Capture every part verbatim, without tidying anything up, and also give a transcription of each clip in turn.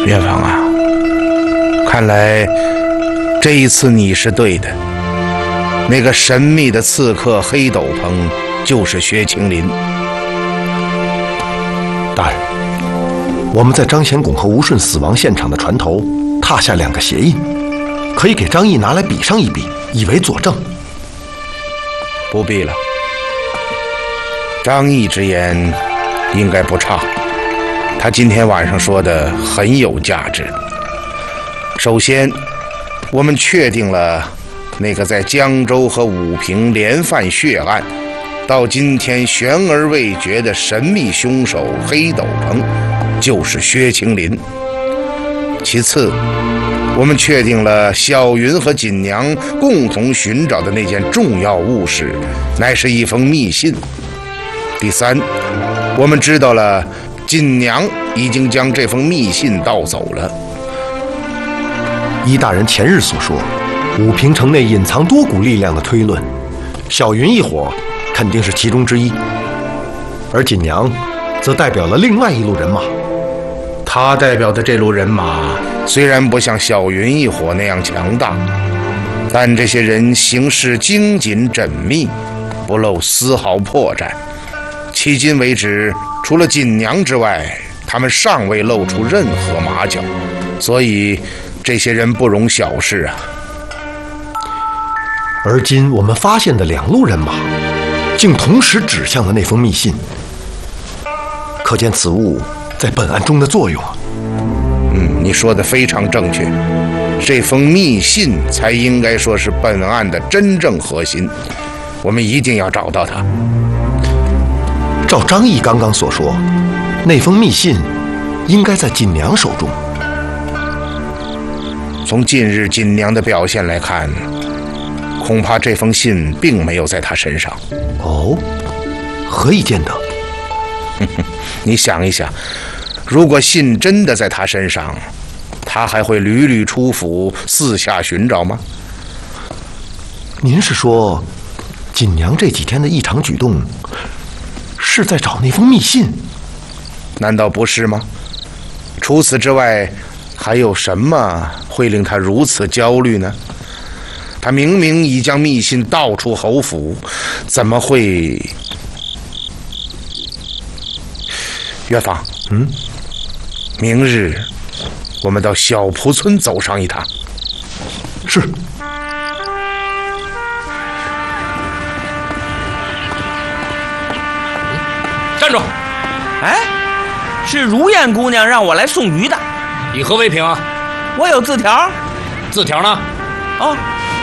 元芳啊，看来这一次你是对的。那个神秘的刺客黑斗篷就是薛青林。 大人，我们在张显拱和吴顺死亡现场的船头踏下两个鞋印，可以给张毅拿来比上一比，以为佐证。 不必了，张毅之言应该不差，他今天晚上说的很有价值。首先，我们确定了那个在江州和武平连犯血案，到今天悬而未决的神秘凶手黑斗篷就是薛青林。其次，我们确定了小云和锦娘共同寻找的那件重要物事乃是一封密信。第三，我们知道了锦娘已经将这封密信盗走了。 依大人前日所说，武平城内隐藏多股力量的推论，小云一伙肯定是其中之一，而锦娘则代表了另外一路人马。 他代表的这路人马虽然不像小云一伙那样强大，但这些人行事精谨缜密，不露丝毫破绽。迄今为止，除了锦娘之外，他们尚未露出任何马脚，所以这些人不容小视啊。 而今我们发现的两路人马，竟同时指向了那封密信，可见此物在本案中的作用。 嗯，你说的非常正确，这封密信才应该说是本案的真正核心，我们一定要找到它。 照张毅刚刚所说，那封密信应该在锦娘手中。 从近日锦娘的表现来看，恐怕这封信并没有在她身上。 哦，何以见得？ 你想一想，如果信真的在她身上，她还会屡屡出府四下寻找吗？ 您是说，锦娘这几天的异常举动是在找那封密信？ 难道不是吗？除此之外，还有什么会令她如此焦虑呢？她明明已将密信道出侯府，怎么会……元芳， 嗯， 明日我们到小蒲村走上一趟。 是。 站住！ 哎，是如燕姑娘让我来送鱼的。 以何为凭啊？ 我有字条。 字条呢？ 哦，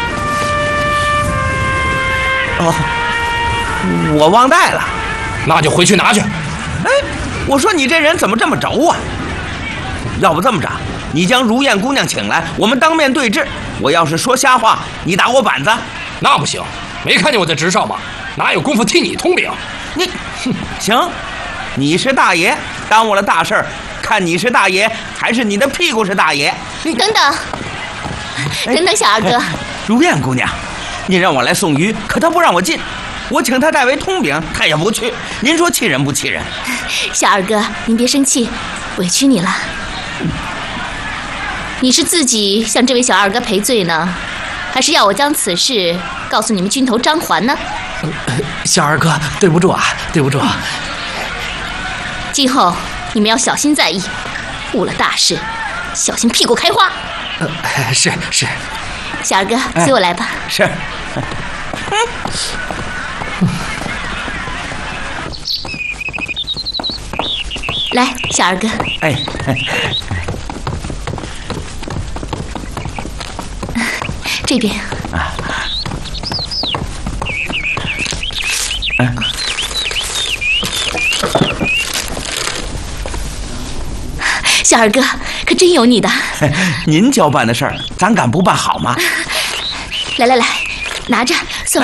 哦，我忘带了。 那就回去拿去。 哎，我说你这人怎么这么轴啊？要不这么着，你将如燕姑娘请来，我们当面对质。我要是说瞎话，你打我板子。 那不行，没看见我在值上吗？哪有功夫替你通禀？ 你，行，你是大爷，耽误了大事儿，看你是大爷还是你的屁股是大爷。 等等，等等，小二哥。 如燕姑娘，你让我来送鱼，可他不让我进。我请他代为通禀，他也不去。您说气人不气人？ 小二哥，您别生气，委屈你了。你是自己向这位小二哥赔罪呢，还是要我将此事告诉你们军头张环呢？ 小二哥，对不住啊，对不住啊。 今后你们要小心在意，误了大事，小心屁股开花。 呃，是是。 小二哥，随我来吧。 哎、是。 来，小二哥。 哎。 这边。 啊。嗯。 小二哥，可真有你的。 您交办的事儿，咱敢不办好吗？ 来来来，拿着送。